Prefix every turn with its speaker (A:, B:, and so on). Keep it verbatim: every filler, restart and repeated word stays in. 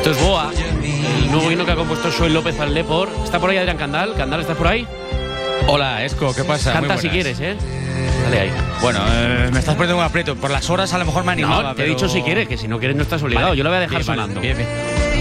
A: Esto es Boa, el nuevo himno que ha compuesto Joel López al Depor. ¿Está por ahí Adrián Candal? ¿Candal, estás por ahí?
B: Hola, Esco, ¿qué pasa?
A: Canta si quieres, ¿eh? Dale ahí.
B: Bueno, eh, me estás poniendo un aprieto. Por las horas a lo mejor me animaba.
A: No, te
B: pero...
A: he dicho si quieres, que si no quieres no estás obligado.
B: Vale,
A: Yo lo voy a dejar
B: bien, vale,
A: sonando.
B: bien, bien.